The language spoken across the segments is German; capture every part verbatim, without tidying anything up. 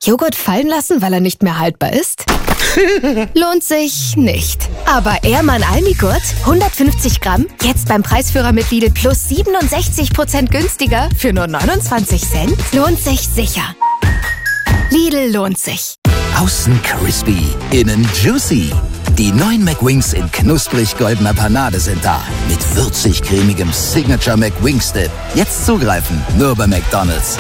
Joghurt fallen lassen, weil er nicht mehr haltbar ist? Lohnt sich nicht. Aber Ehrmann Almigurt, hundertfünfzig Gramm, jetzt beim Preisführer mit Lidl Plus siebenundsechzig Prozent günstiger für nur neunundzwanzig Cent? Lohnt sich sicher. Lidl lohnt sich. Außen crispy, innen juicy. Die neuen McWings in knusprig goldener Panade sind da. Mit würzig-cremigem Signature McWings Dip. Jetzt zugreifen, nur bei McDonald's.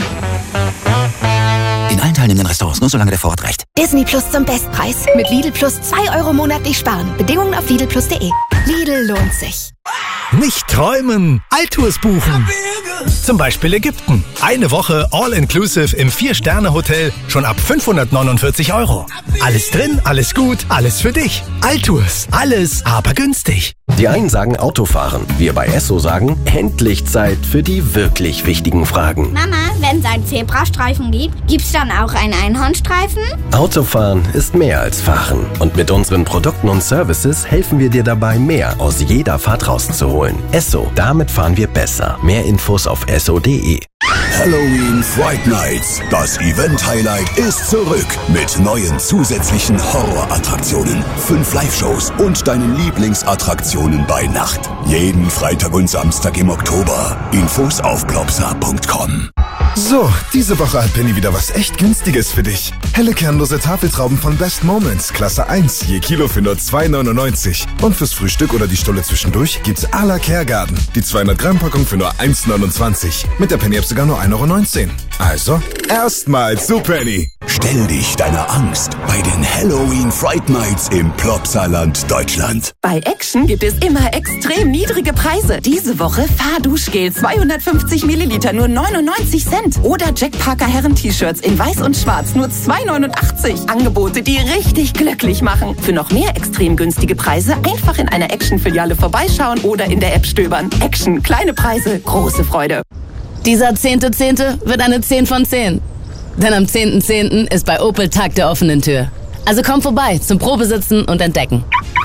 In allen teilnehmenden Restaurants, nur solange der Vorrat reicht. Disney Plus zum Bestpreis. Mit Lidl Plus zwei Euro monatlich sparen. Bedingungen auf Lidl Plus punkt de. Lidl lohnt sich. Nicht träumen, Alltours buchen. Zum Beispiel Ägypten. Eine Woche All-Inclusive im Vier-Sterne-Hotel schon ab fünfhundertneunundvierzig Euro. Alles drin, alles gut, alles für dich. Alltours, alles aber günstig. Die einen sagen Autofahren, wir bei Esso sagen, endlich Zeit für die wirklich wichtigen Fragen. Mama, wenn es einen Zebrastreifen gibt, gibt's dann auch einen Einhornstreifen? Autofahren ist mehr als Fahren. Und mit unseren Produkten und Services helfen wir dir dabei, mehr aus jeder Fahrt rauszuholen. Esso, damit fahren wir besser. Mehr Infos auf esso punkt de. Halloween Fright Nights. Das Event-Highlight ist zurück mit neuen zusätzlichen Horrorattraktionen, fünf Live-Shows und deinen Lieblingsattraktionen bei Nacht. Jeden Freitag und Samstag im Oktober. Infos auf plopsa punkt com. So, diese Woche hat Penny wieder was echt Günstiges für dich. Helle kernlose Tafeltrauben von Best Moments, Klasse eins, je Kilo für nur zwei neunundneunzig. Und fürs Frühstück oder die Stulle zwischendurch gibt's à la Caregarden. Die zweihundert Gramm Packung für nur eins neunundzwanzig. Mit der Penny-App sogar nur ein Euro neunzehn. Also, erstmals zu Penny. Stell dich deiner Angst bei den Halloween Fright Nights im Plopsaland Deutschland. Bei Action gibt es immer extrem niedrige Preise. Diese Woche Fahrduschgel zweihundertfünfzig Milliliter nur neunundneunzig Cent. Oder Jack Parker Herren-T-Shirts in weiß und schwarz nur zwei neunundachtzig. Angebote, die richtig glücklich machen. Für noch mehr extrem günstige Preise einfach in einer Action-Filiale vorbeischauen oder in der App stöbern. Action, kleine Preise, große Freude. Dieser zehnte Zehnte wird eine zehn von zehn. Denn am zehnten Zehnten ist bei Opel Tag der offenen Tür. Also komm vorbei zum Probesitzen und Entdecken.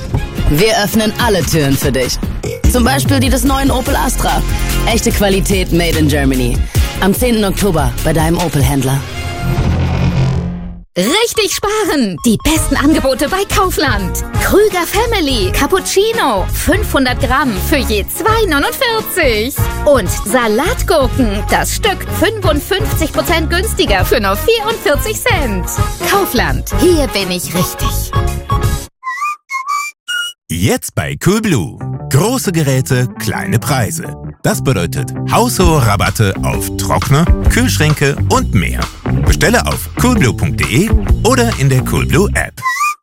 Wir öffnen alle Türen für dich. Zum Beispiel die des neuen Opel Astra. Echte Qualität made in Germany. Am zehnten Oktober bei deinem Opel-Händler. Richtig sparen! Die besten Angebote bei Kaufland. Krüger Family Cappuccino fünfhundert Gramm für je zwei neunundvierzig. Und Salatgurken, das Stück fünfundfünfzig Prozent günstiger für nur vierundvierzig Cent. Kaufland, hier bin ich richtig. Jetzt bei Coolblue. Große Geräte, kleine Preise. Das bedeutet haushohe Rabatte auf Trockner, Kühlschränke und mehr. Bestelle auf coolblue punkt de oder in der Coolblue App.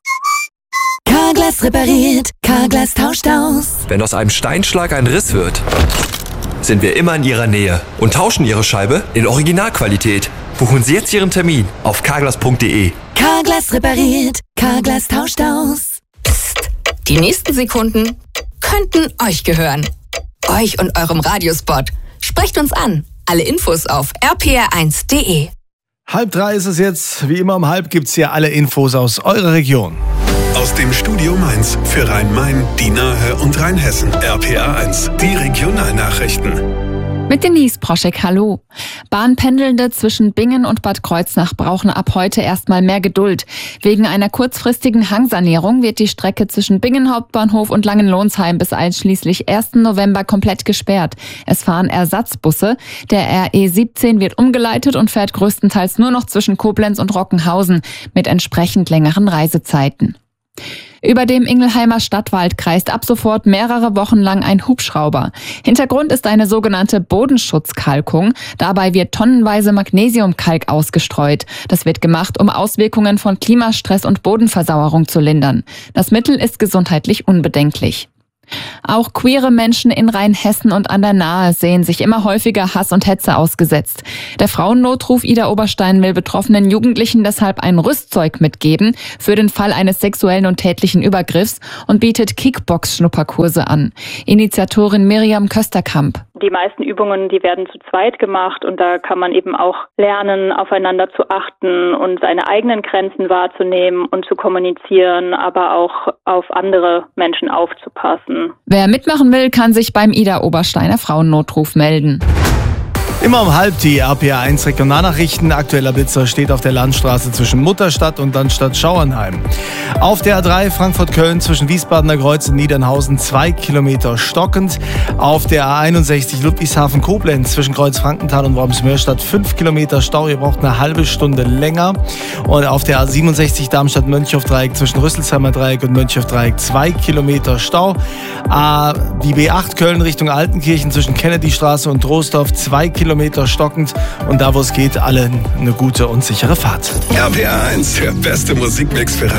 Carglass repariert, Carglass tauscht aus. Wenn aus einem Steinschlag ein Riss wird, sind wir immer in Ihrer Nähe und tauschen Ihre Scheibe in Originalqualität. Buchen Sie jetzt Ihren Termin auf carglass punkt de. Carglass repariert, Carglass tauscht aus. Psst, die nächsten Sekunden könnten euch gehören. Euch und eurem Radiospot. Sprecht uns an. Alle Infos auf r p r eins punkt de. Halb drei ist es jetzt. Wie immer um halb gibt's hier alle Infos aus eurer Region. Aus dem Studio Mainz für Rhein-Main, die Nahe und Rheinhessen. R P R eins, die Regionalnachrichten. Mit Denise Proschek, hallo. Bahnpendelnde zwischen Bingen und Bad Kreuznach brauchen ab heute erstmal mehr Geduld. Wegen einer kurzfristigen Hangsanierung wird die Strecke zwischen Bingen Hauptbahnhof und Langenlohnsheim bis einschließlich ersten November komplett gesperrt. Es fahren Ersatzbusse. Der R E siebzehn wird umgeleitet und fährt größtenteils nur noch zwischen Koblenz und Rockenhausen mit entsprechend längeren Reisezeiten. Über dem Ingelheimer Stadtwald kreist ab sofort mehrere Wochen lang ein Hubschrauber. Hintergrund ist eine sogenannte Bodenschutzkalkung. Dabei wird tonnenweise Magnesiumkalk ausgestreut. Das wird gemacht, um Auswirkungen von Klimastress und Bodenversauerung zu lindern. Das Mittel ist gesundheitlich unbedenklich. Auch queere Menschen in Rheinhessen und an der Nahe sehen sich immer häufiger Hass und Hetze ausgesetzt. Der Frauennotruf Ida Oberstein will betroffenen Jugendlichen deshalb ein Rüstzeug mitgeben für den Fall eines sexuellen und tätlichen Übergriffs und bietet Kickbox-Schnupperkurse an. Initiatorin Miriam Kösterkamp. Die meisten Übungen, die werden zu zweit gemacht und da kann man eben auch lernen, aufeinander zu achten und seine eigenen Grenzen wahrzunehmen und zu kommunizieren, aber auch auf andere Menschen aufzupassen. Wer mitmachen will, kann sich beim Ida Obersteiner Frauennotruf melden. Immer um halb die R P R eins Regionalnachrichten. Aktueller Blitzer steht auf der Landstraße zwischen Mutterstadt und Landstadt Schauernheim. Auf der A drei Frankfurt-Köln zwischen Wiesbadener Kreuz und Niedernhausen zwei Kilometer stockend. Auf der A einundsechzig Ludwigshafen-Koblenz zwischen Kreuz-Frankenthal und Worms-Mörstadt fünf Kilometer Stau. Ihr braucht eine halbe Stunde länger. Und auf der A siebenundsechzig Darmstadt-Mönchhof-Dreieck zwischen Rüsselsheimer Dreieck und Mönchhof-Dreieck zwei Kilometer Stau. A, die B acht Köln Richtung Altenkirchen zwischen Kennedystraße und Troisdorf zwei Kilometer stockend. Und da, wo es geht, allen eine gute und sichere Fahrt. R P R eins, der beste Musikmix für